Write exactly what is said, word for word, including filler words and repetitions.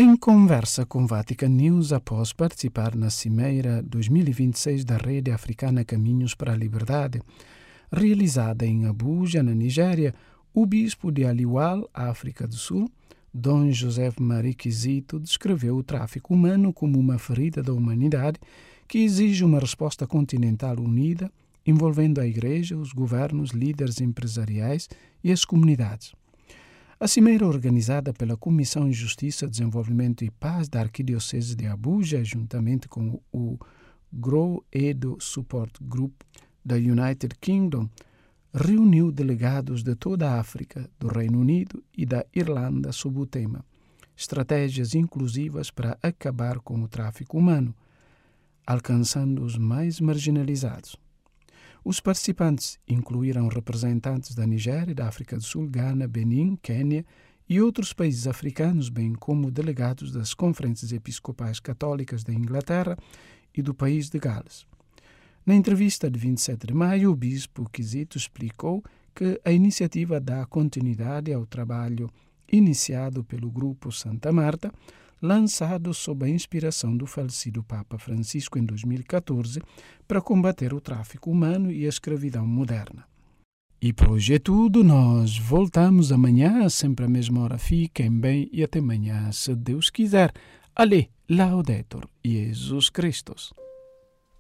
Em conversa com Vatican News após participar na Cimeira dois mil e vinte e seis da Rede Africana Caminhos para a Liberdade, realizada em Abuja, na Nigéria, o bispo de Aliwal, África do Sul, Dom José Maria Kizito, descreveu o tráfico humano como uma ferida da humanidade que exige uma resposta continental unida, envolvendo a Igreja, os governos, líderes empresariais e as comunidades. A cimeira, organizada pela Comissão de Justiça, Desenvolvimento e Paz da Arquidiocese de Abuja, juntamente com o Grow Edo Support Group da United Kingdom, reuniu delegados de toda a África, do Reino Unido e da Irlanda sob o tema Estratégias inclusivas para acabar com o tráfico humano, alcançando os mais marginalizados. Os participantes incluíram representantes da Nigéria, da África do Sul, Ghana, Benin, Quênia e outros países africanos, bem como delegados das conferências episcopais católicas da Inglaterra e do país de Gales. Na entrevista de vinte e sete de maio, o bispo Kizito explicou que a iniciativa dá continuidade ao trabalho iniciado pelo Grupo Santa Marta, lançado sob a inspiração do falecido Papa Francisco em dois mil e catorze, para combater o tráfico humano e a escravidão moderna. E por hoje é tudo, nós voltamos amanhã, sempre à mesma hora. Fiquem bem e até amanhã, se Deus quiser. Ale, Laudetur Jesus Christus.